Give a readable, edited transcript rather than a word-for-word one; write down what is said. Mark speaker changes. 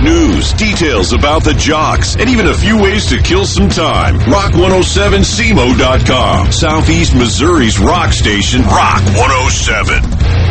Speaker 1: News, details about the jocks, and even a few ways to kill some time. Rock107cmo.com. Southeast Missouri's rock station, Rock 107.